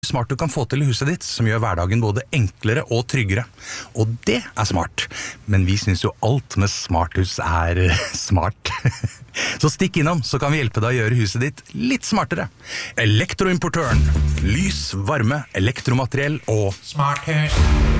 Smart du kan få til i huset ditt, som gjør hverdagen både enklere og tryggere. Og det smart. Men vi synes jo alt med smarthus smart. Så stikk innom, så kan vi hjelpe deg å gjøre huset ditt litt smartere. Elektroimportøren. Lys, varme, elektromateriell og Smarthus.